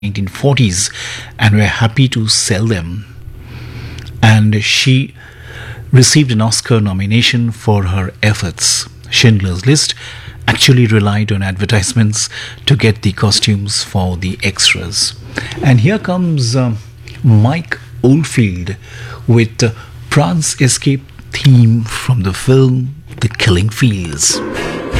1940s, and we're happy to sell them. And she received an Oscar nomination for her efforts. Schindler's List actually relied on advertisements to get the costumes for the extras. And here comes Mike Oldfield with Pran's Escape theme from the film The Killing Fields.